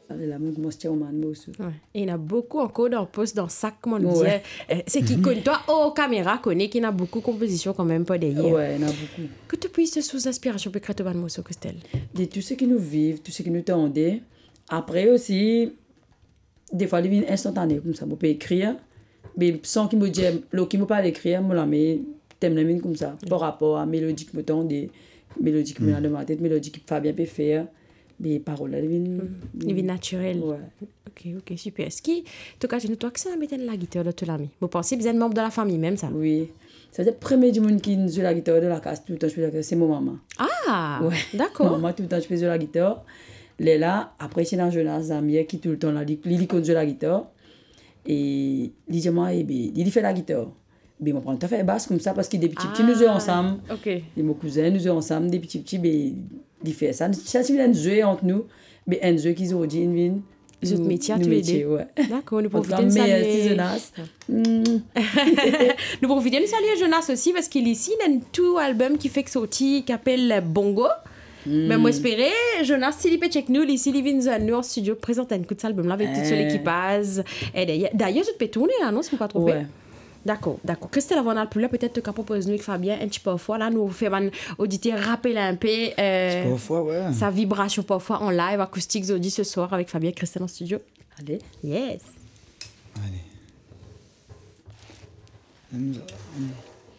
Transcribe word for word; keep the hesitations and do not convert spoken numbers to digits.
là, moi, je suis au man aussi. Ouais. Et il y en a beaucoup encore dans le poste, dans le sac, comme on disait. Ouais. C'est qui connaît, toi, aux caméras, connaît qu'il y a beaucoup de compositions quand même pas derrière. Ouais, il y en a beaucoup. Que tu puisses sous inspiration pour créer ton morceau, Christelle? De tout ce qui nous vivent, tout ce qui nous tendent. Après aussi, des fois, il est instantané, comme ça, on peut écrire. Mais sans qu'il me dise, le qui me parle d'écrire, moi, mais t'aimes la mine comme ça, par rapport à mélodie que me tend, des mélodies qui me dans ma tête, mélodie qui Fabien peut faire. Des paroles, elles viennent... Ils viennent naturelles. Ouais. Ok, ok, super. Est-ce que, en tout cas, je toi que ça mettait la guitare de tout l'ami. Vous pensez que vous êtes membre de la famille, même ça? Oui. Ça veut dire, le premier du monde qui joue la guitare de la casse, tout le temps, je fais la guitare, c'est mon maman. Ah, ouais. D'accord. Maman, tout le temps, je fais de la guitare. Elle est là, après, c'est dans Jonas Zamir qui tout le temps, il lui joue la guitare. Et il dit, moi, il fait la guitare. Mais on prend tout à fait basse comme ça, parce que des petits petits, nous jouons ensemble. Ok. Et mon cousin, nous jouons ensemble, des petits petits, mais... Il fait ça. Ça, c'est un jeu entre nous. Mais un jeu qu'ils ont dit, une vie. Nous autres métiers, tu métiers, ouais. D'accord, nous profitons de saluer... Jonas. Mm. Nous profitons de saluer Jonas aussi, parce qu'il est ici, il y a un tout album qui fait que sorti, qui s'appelle Bongo. Mm. Mais moi, j'espérais, Jonas, s'il peut check nous, ici, il vient nous en studio, présenter un coup de cet album-là avec tout seul l'équipage. D'ailleurs, tu peux tourner, là, non, si je ne me trompe pas. Ouais. D'accord, d'accord. Christelle, avant d'aller plus là, peut-être que tu proposes nous avec Fabien un petit peu parfois. Là, nous faisons un auditeur rappeler un peu euh, parfois, ouais. sa vibration parfois en live, acoustique, Zodi ce soir avec Fabien et Christelle en studio. Allez. Yes. Allez.